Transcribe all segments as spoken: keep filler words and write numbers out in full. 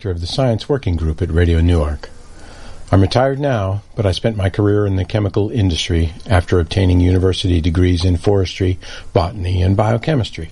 of the Science Working Group at Radio Newark. I'm retired now, but I spent my career in the chemical industry after obtaining university degrees in forestry, botany, and biochemistry.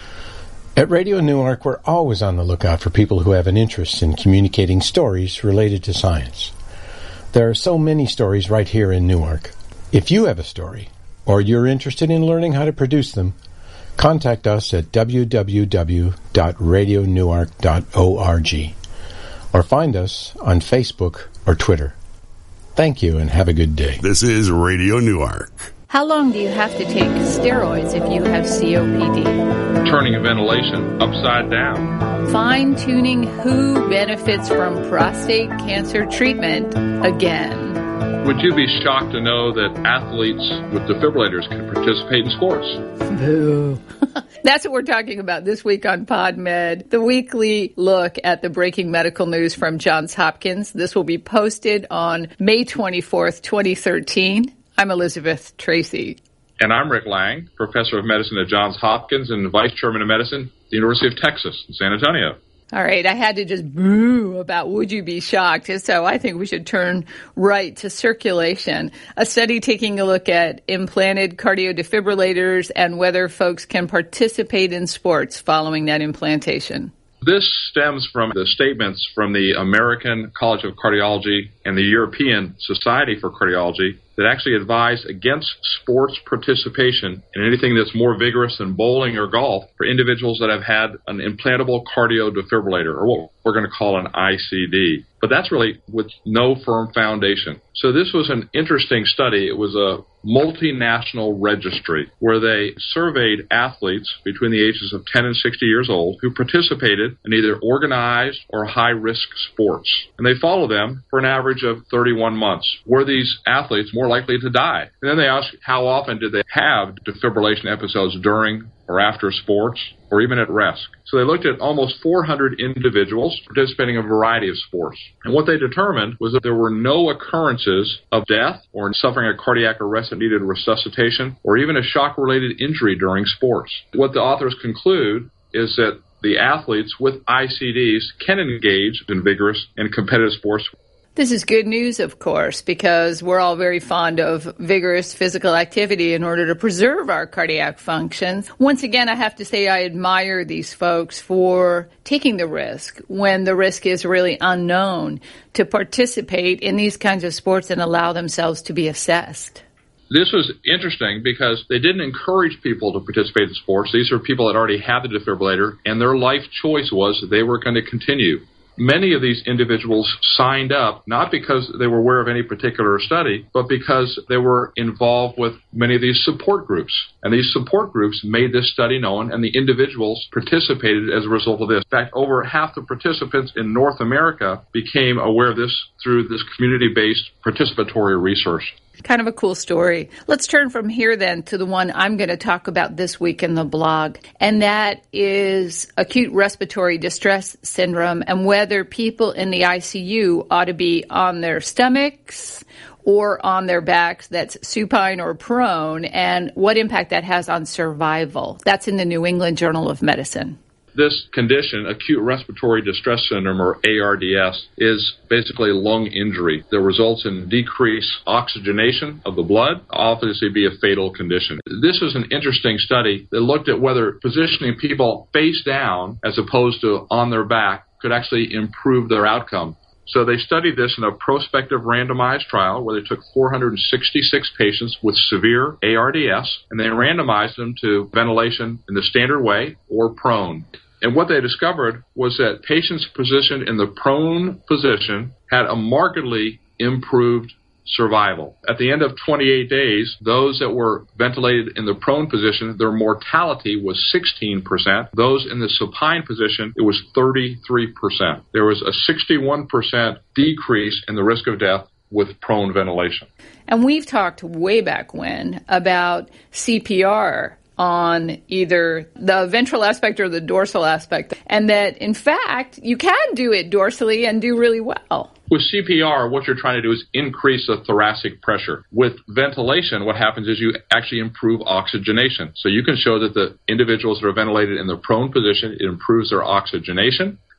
At Radio Newark, we're always on the lookout for people who have an interest in communicating stories related to science. There are so many stories right here in Newark. If you have a story, or you're interested in learning how to produce them, contact us at w w w dot radio newark dot org or find us on Facebook or Twitter. Thank you and have a good day. This is Radio Newark. How long do you have to take steroids if you have C O P D? Turning a ventilation upside down. Fine-tuning who benefits from prostate cancer treatment again. Would you be shocked to know that athletes with defibrillators can participate in sports? Boo. That's what we're talking about this week on PodMed, the weekly look at the breaking medical news from Johns Hopkins. This will be posted on May twenty-fourth, twenty thirteen. I'm Elizabeth Tracy. And I'm Rick Lang, professor of medicine at Johns Hopkins and vice chairman of medicine at the University of Texas in San Antonio. All right, I had to just boo about would you be shocked, so I think we should turn right to circulation. A study taking a look at implanted cardiodefibrillators and whether folks can participate in sports following that implantation. This stems from the statements from the American College of Cardiology and the European Society for Cardiology that actually advise against sports participation in anything that's more vigorous than bowling or golf for individuals that have had an implantable cardiodefibrillator, or what we're going to call an I C D. But that's really with no firm foundation. So this was an interesting study. It was a multinational registry where they surveyed athletes between the ages of ten and sixty years old who participated in either organized or high-risk sports. And they followed them for an average of thirty-one months. Were these athletes more likely to die? And then they asked how often did they have defibrillation episodes during or after sports, or even at rest. So they looked at almost four hundred individuals participating in a variety of sports. And what they determined was that there were no occurrences of death or suffering a cardiac arrest that needed resuscitation, or even a shock-related injury during sports. What the authors conclude is that the athletes with I C Ds can engage in vigorous and competitive sports. This is good news, of course, because we're all very fond of vigorous physical activity in order to preserve our cardiac function. Once again, I have to say I admire these folks for taking the risk when the risk is really unknown to participate in these kinds of sports and allow themselves to be assessed. This was interesting because they didn't encourage people to participate in sports. These are people that already had the defibrillator, and their life choice was that they were going to continue. Many of these individuals signed up not because they were aware of any particular study, but because they were involved with many of these support groups. And these support groups made this study known, and the individuals participated as a result of this. In fact, over half the participants in North America became aware of this through this community-based participatory research. Kind of a cool story. Let's turn from here then to the one I'm going to talk about this week in the blog, and that is acute respiratory distress syndrome and whether people in the I C U ought to be on their stomachs or on their backs, that's supine or prone, and what impact that has on survival. That's in the New England Journal of Medicine. This condition, acute respiratory distress syndrome, or A R D S, is basically lung injury that results in decreased oxygenation of the blood, obviously be a fatal condition. This is an interesting study that looked at whether positioning people face down as opposed to on their back could actually improve their outcome. So they studied this in a prospective randomized trial where they took four hundred sixty-six patients with severe A R D S, and they randomized them to ventilation in the standard way or prone. And what they discovered was that patients positioned in the prone position had a markedly improved survival. At the end of twenty-eight days, those that were ventilated in the prone position, their mortality was sixteen percent. Those in the supine position, it was thirty-three percent. There was a sixty-one percent decrease in the risk of death with prone ventilation. And we've talked way back when about C P R on either the ventral aspect or the dorsal aspect, and that, in fact, you can do it dorsally and do really well. With C P R, what you're trying to do is increase the thoracic pressure. With ventilation, what happens is you actually improve oxygenation. So you can show that the individuals that are ventilated in the prone position, it improves their oxygenation.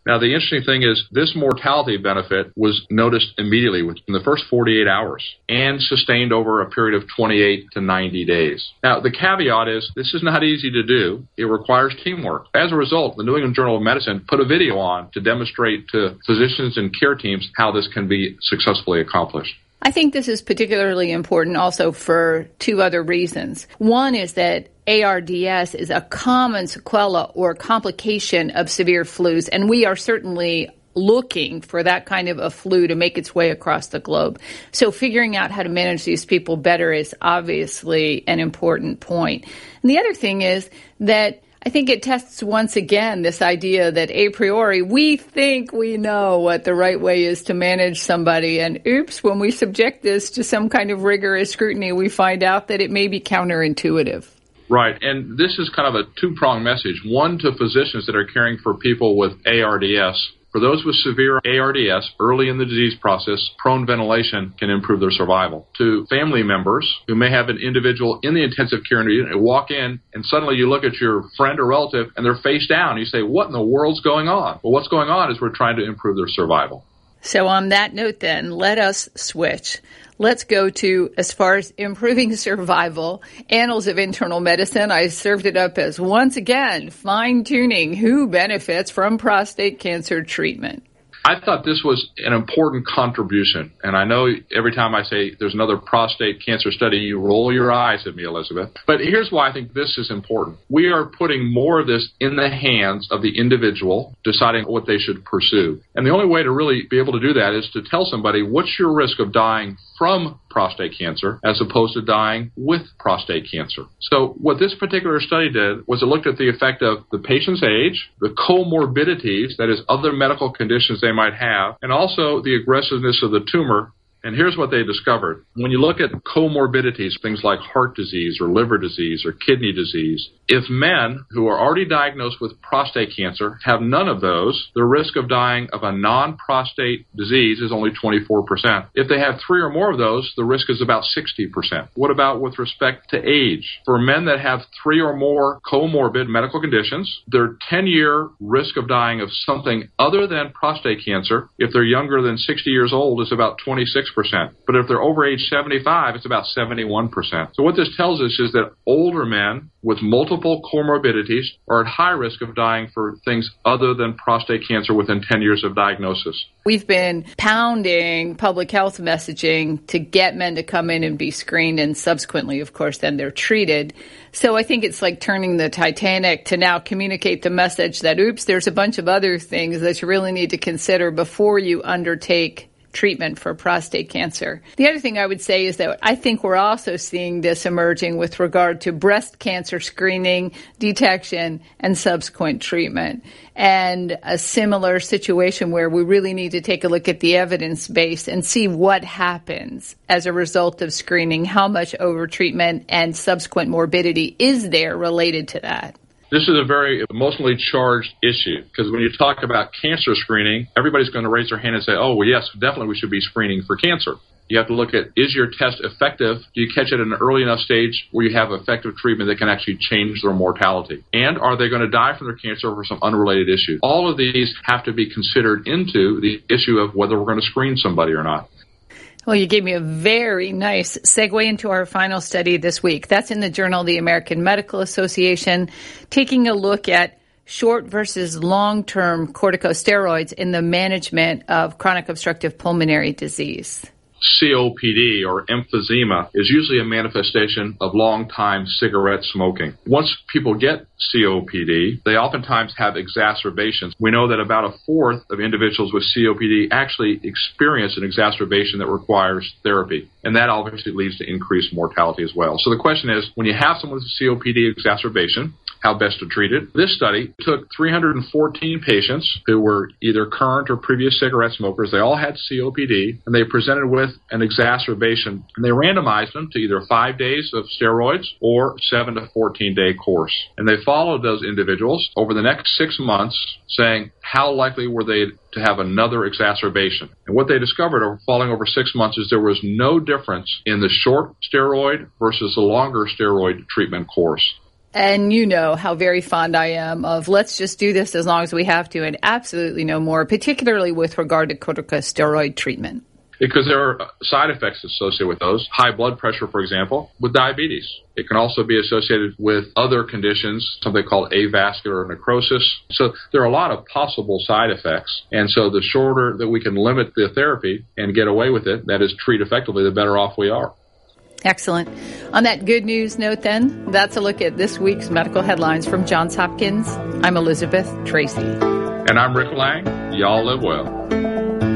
Now, the interesting thing is this mortality benefit was noticed immediately within the first forty-eight hours and sustained over a period of twenty-eight to ninety days. Now, the caveat is this is not easy to do. It requires teamwork. As a result, the New England Journal of Medicine put a video on to demonstrate to physicians and care teams how this can be successfully accomplished. I think this is particularly important also for two other reasons. One is that A R D S is a common sequela or complication of severe flus, and we are certainly looking for that kind of a flu to make its way across the globe. So figuring out how to manage these people better is obviously an important point. And the other thing is that I think it tests once again this idea that a priori we think we know what the right way is to manage somebody, and oops, when we subject this to some kind of rigorous scrutiny, we find out that it may be counterintuitive. Right, and this is kind of a two-pronged message. One, to physicians that are caring for people with A R D S. For those with severe A R D S, early in the disease process, prone ventilation can improve their survival. To family members who may have an individual in the intensive care unit, walk in, and suddenly you look at your friend or relative, and they're face down. You say, what in the world's going on? Well, what's going on is we're trying to improve their survival. So on that note then, let us switch. Let's go to, as far as improving survival, Annals of Internal Medicine. I served it up as, once again, fine-tuning who benefits from prostate cancer treatment. I thought this was an important contribution, and I know every time I say there's another prostate cancer study, you roll your eyes at me, Elizabeth. But here's why I think this is important. We are putting more of this in the hands of the individual deciding what they should pursue. And the only way to really be able to do that is to tell somebody, what's your risk of dying from prostate cancer as opposed to dying with prostate cancer? So what this particular study did was it looked at the effect of the patient's age, the comorbidities, that is, other medical conditions they might have, and also the aggressiveness of the tumor. And here's what they discovered. When you look at comorbidities, things like heart disease or liver disease or kidney disease, if men who are already diagnosed with prostate cancer have none of those, the risk of dying of a non-prostate disease is only twenty-four percent. If they have three or more of those, the risk is about sixty percent. What about with respect to age? For men that have three or more comorbid medical conditions, their ten-year risk of dying of something other than prostate cancer, if they're younger than sixty years old, is about twenty-six percent. But if they're over age seventy-five, it's about seventy-one percent. So what this tells us is that older men with multiple comorbidities are at high risk of dying for things other than prostate cancer within ten years of diagnosis. We've been pounding public health messaging to get men to come in and be screened, and subsequently, of course, then they're treated. So I think it's like turning the Titanic to now communicate the message that, oops, there's a bunch of other things that you really need to consider before you undertake treatment for prostate cancer. The other thing I would say is that I think we're also seeing this emerging with regard to breast cancer screening, detection, and subsequent treatment. And a similar situation where we really need to take a look at the evidence base and see what happens as a result of screening, how much overtreatment and subsequent morbidity is there related to that. This is a very emotionally charged issue because when you talk about cancer screening, everybody's going to raise their hand and say, oh, well, yes, definitely we should be screening for cancer. You have to look at, is your test effective? Do you catch it at an early enough stage where you have effective treatment that can actually change their mortality? And are they going to die from their cancer over some unrelated issue? All of these have to be considered into the issue of whether we're going to screen somebody or not. Well, you gave me a very nice segue into our final study this week. That's in the Journal of the American Medical Association, taking a look at short versus long-term corticosteroids in the management of chronic obstructive pulmonary disease. C O P D, or emphysema, is usually a manifestation of long-time cigarette smoking. Once people get C O P D, they oftentimes have exacerbations. We know that about a fourth of individuals with C O P D actually experience an exacerbation that requires therapy, and that obviously leads to increased mortality as well. So the question is, when you have someone with a C O P D exacerbation, how best to treat it? This study took three hundred fourteen patients who were either current or previous cigarette smokers. They all had C O P D, and they presented with an exacerbation, and they randomized them to either five days of steroids or seven to fourteen day course. And they followed those individuals over the next six months, saying how likely were they to have another exacerbation. And what they discovered over following over six months is there was no difference in the short steroid versus the longer steroid treatment course. And you know how very fond I am of let's just do this as long as we have to and absolutely no more, particularly with regard to corticosteroid treatment. Because there are side effects associated with those. High blood pressure, for example, with diabetes. It can also be associated with other conditions, something called avascular necrosis. So there are a lot of possible side effects. And so the shorter that we can limit the therapy and get away with it, that is, treat effectively, the better off we are. Excellent. On that good news note, then, that's a look at this week's medical headlines from Johns Hopkins. I'm Elizabeth Tracy. And I'm Rick Lang. Y'all live well.